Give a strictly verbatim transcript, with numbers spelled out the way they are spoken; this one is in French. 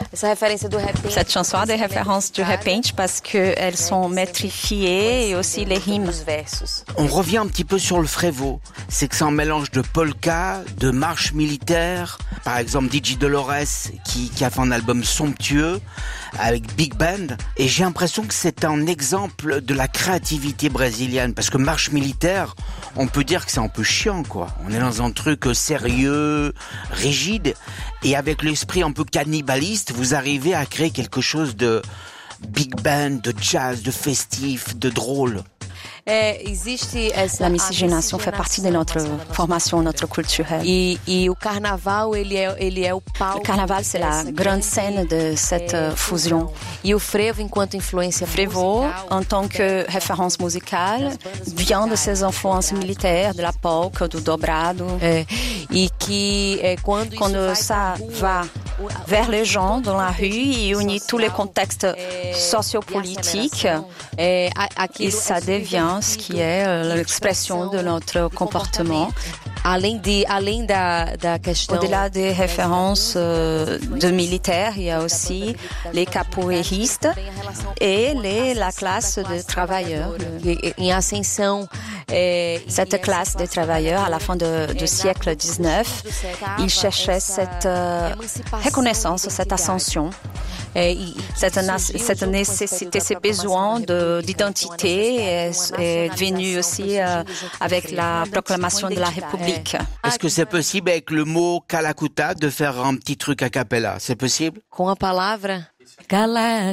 Cette chanson a des références du repente parce qu'elles sont métrifiées et aussi les rimes. On revient un petit peu sur le Frevo. C'est que c'est un mélange de polka, de marche militaire. Par exemple, Digi Dolores qui, qui a fait un album somptueux avec Big Band. Et j'ai l'impression que c'est un exemple de la créativité brésilienne. Parce que marche militaire, on peut dire que c'est un peu chiant, quoi. On est dans un truc sérieux, rigide. Et avec l'esprit un peu cannibaliste, vous arrivez à créer quelque chose de big band, de jazz, de festif, de drôle. La miscigenation fait partie de notre formation, notre culturelle. E, e o carnaval, ele é, ele é o palco. Le carnaval, c'est la grande scène de cette fusion. E o frevo, enquanto influência Frevo, en tant que référence musicale, vient de ses influences militaires, de la polka, du dobrado. É, e que é, quando Quand ça va vers les gens dans la rue et unit tous les contextes sociopolitiques, é, et ça devient ce qui est l'expression de notre comportement. Além de, além da, da questão... Au-delà des références euh, de militaires, il y a aussi les capoeiristes et les, la classe de travailleurs. Em ascensão, é, Cette classe de travailleurs, à la fin de- du siècle dix-neuf, ils cherchaient cette euh, reconnaissance, cette ascension, é, e, cette, na- cette nécessité, ces besoins de- d'identité est, est venu aussi euh, avec la proclamation de la République. Est-ce que c'est possible avec le mot Kalakuta de faire un petit truc a cappella? C'est possible? com a palavra... Cala